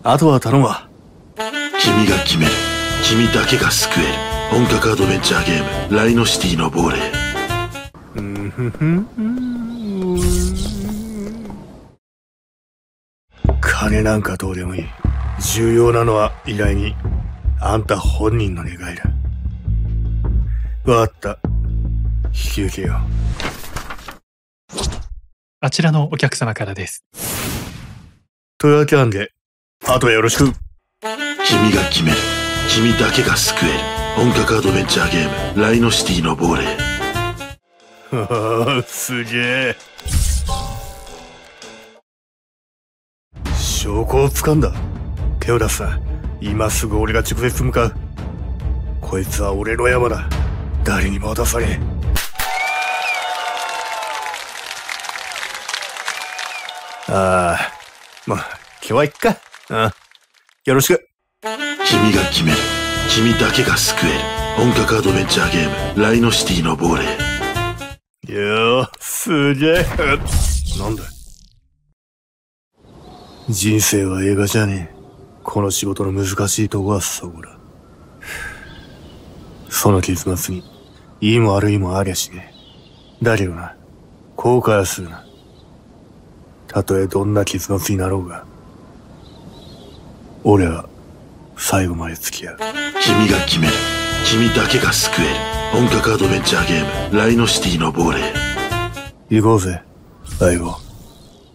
あとは頼むわ。 君が決める。君だけが救える。本格アドベンチャーゲーム、ライノシティの亡霊。 金なんかどうでもいい。重要なのは依頼人、あんた本人の願いだ。わかった。引き受けよう。 あちらのお客様からです。 というわけなんで、あとよろしく。 君が決める。君だけが救える。本格アドベンチャーゲーム、ライノシティの亡霊。 すげえ。証拠を掴んだ。手を出すな。今すぐ俺が直接向かう。こいつは俺の山だ。誰にも渡さねえ。まあ今日はいっか。よろしく。 君が決める。君だけが救える。本格アドベンチャーゲーム、ライノシティの亡霊。 すげえ。なんだ。人生は映画じゃねえ。この仕事の難しいとこはそこだ。その結末にいいも悪いもありゃしねえ。だけどな、後悔はするな。たとえどんな結末になろうが、俺は最後まで付き合う。 君が決める。君だけが救える。本格アドベンチャーゲーム、ライノシティの亡霊。 行こうぜ、相棒。